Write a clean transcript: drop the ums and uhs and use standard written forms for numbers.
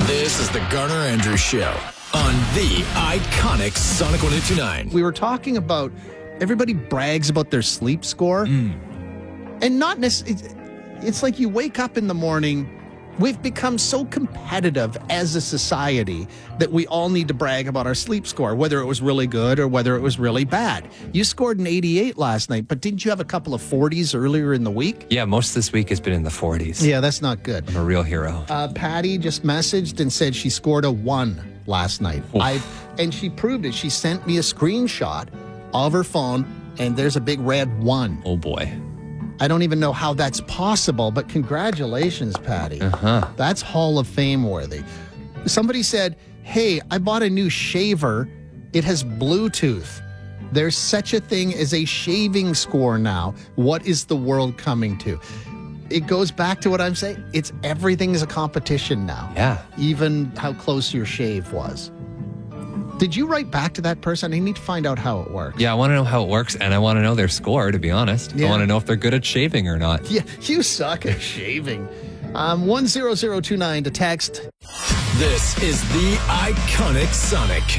This is the Garner Andrews Show on the iconic Sonic 102.9. We were talking about everybody brags about their sleep score. And not necessarily, it's like you wake up in the morning. We've become so competitive as a society that we all need to brag about our sleep score, whether it was really good or whether it was really bad. You scored an 88 last night, but didn't you have a couple of 40s earlier in the week? Yeah, most of this week has been in the 40s. Yeah, that's not good. I'm a real hero. Patty just messaged and said she scored a 1 last night. And she proved it. She sent me a screenshot of her phone, and there's a big red 1. Oh, boy. I don't even know how that's possible, but congratulations, Patty. That's Hall of Fame worthy. Somebody said, hey, I bought a new shaver. It has Bluetooth. There's such a thing as a shaving score now. What is the world coming to? It goes back to what I'm saying. Everything is a competition now. Yeah. Even how close your shave was. Did you write back to that person? I need to find out how it works. Yeah, I want to know how it works, and I want to know their score, to be honest. Yeah. I want to know if they're good at shaving or not. Yeah, you suck at shaving. 10029 to text. This is the iconic Sonic.